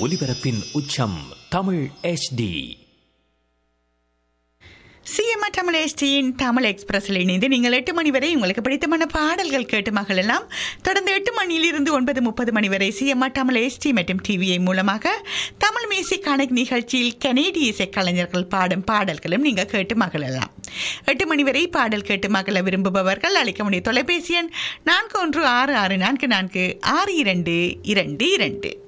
ஒலிபரப்பின் உச்சம் Tamil HD. CMR Tamil HDயின் Tamil எக்ஸ்பிரஸில் இணைந்து நீங்கள் 8 மணி வரை உங்களுக்கு பிடித்தமான பாடல்கள் கேட்டு மகளெல்லாம். தொடர்ந்து 8 மணியிலிருந்து 9:30 மணி வரை சிஎம்ஆர் தமிழ் HD மற்றும் டிவிஐ மூலமாக தமிழ் மியூசிக் கனெக்ட் நிகழ்ச்சியில் கனேடிய இசை கலைஞர்கள் பாடும் பாடல்களும் நீங்கள் கேட்டு மகளெல்லாம். 8 மணி வரை பாடல் கேட்டு மகள விரும்புபவர்கள் அழைக்க முடிய தொலைபேசி எண் 4166446222.